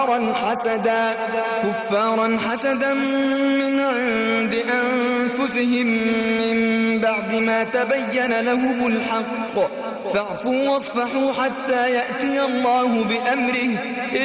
كفارا حسدا من عند أنفسهم من بعد ما تبين لهم الحق فاعفوا واصفحوا حتى يأتي الله بأمره